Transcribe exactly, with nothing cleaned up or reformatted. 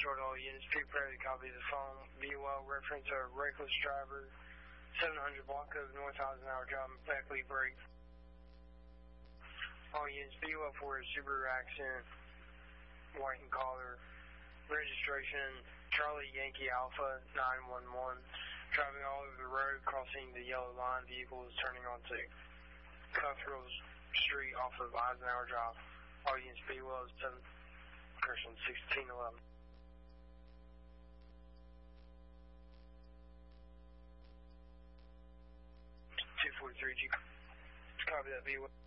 short all units. Prepare to copy the phone. Be well. Reference a reckless driver. seven hundred block of north thousand hour job. Beckley break. All units. Be well for a Subaru accident. White and collar. Registration Charlie Yankee Alpha nine one one. Driving all over the road, crossing the yellow line. Vehicle is turning onto Cutthroat Street off of Eisenhower Drive. All units be well. seven person sixteen eleven. two forty-three G. Copy that, be well.